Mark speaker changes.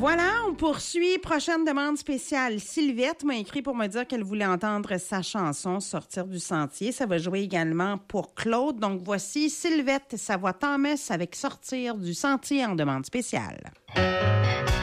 Speaker 1: Voilà, on poursuit. Prochaine demande spéciale. Sylvette m'a écrit pour me dire qu'elle voulait entendre sa chanson Sortir du sentier. Ça va jouer également pour Claude. Donc voici Sylvette, sa voix Thomas avec Sortir du sentier en demande spéciale.